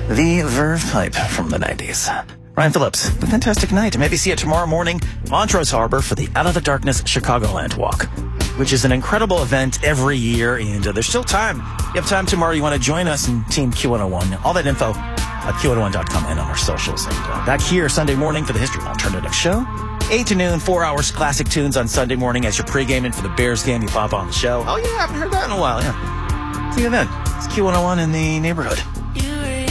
The Verve Pipe from the 90s. Ryan Phillips, a fantastic night. Maybe see you tomorrow morning, Montrose Harbor, for the Out of the Darkness Chicagoland Walk, which is an incredible event every year, and there's still time. You have time tomorrow. You want to join us in Team Q101. All that info at Q101.com and on our socials. And back here Sunday morning for the History Alternative Show. 8 to noon, 4 hours classic tunes on Sunday morning as you're pre-gaming for the Bears game. You pop on the show. Oh, yeah, I haven't heard that in a while. Yeah. See you then. It's Q101 in the neighborhood.